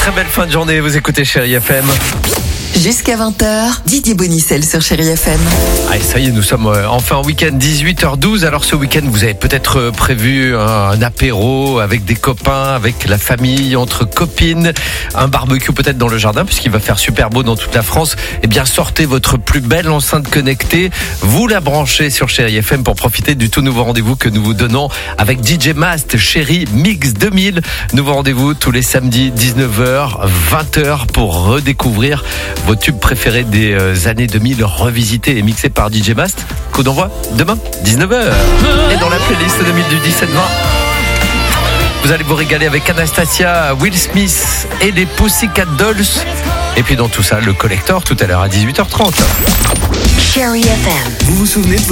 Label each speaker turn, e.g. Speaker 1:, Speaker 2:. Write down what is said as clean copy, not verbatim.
Speaker 1: Très belle fin de journée, vous écoutez Chérie FM.
Speaker 2: Jusqu'à 20h, Didier Bonicel sur Chérie FM.
Speaker 1: Allez, ça y est, nous sommes enfin en week-end, 18h12. Alors ce week-end, vous avez peut-être prévu un apéro avec des copains, avec la famille, entre copines, un barbecue peut-être dans le jardin, puisqu'il va faire super beau dans toute la France. Eh bien, sortez votre plus belle enceinte connectée, vous la branchez sur Chérie FM pour profiter du tout nouveau rendez-vous que nous vous donnons avec DJ Mast, Chérie Mix 2000. Nouveau rendez-vous tous les samedis, 19h, 20h pour redécouvrir vos tubes préférés des années 2000 revisités et mixés par DJ Mast. Coup d'envoi demain, 19h. Et dans la playlist 2000 du 17-20, vous allez vous régaler avec Anastasia, Will Smith et les Pussycat Dolls. Et puis dans tout ça, le collector tout à l'heure à 18h30.
Speaker 3: Chérie FM.
Speaker 4: Vous vous souvenez de